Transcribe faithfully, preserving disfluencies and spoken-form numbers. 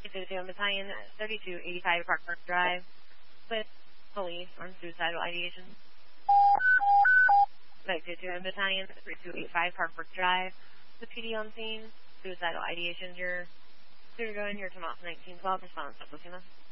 Pacific Battalion, thirty-two eighty-five Park Park Drive, with police on suicidal ideation. Pacific Battalion, thirty-two eighty-five Park Park Drive, the P D on scene, suicidal ideation. You're clear to go in your Tomas nineteen twelve response. Oklahoma.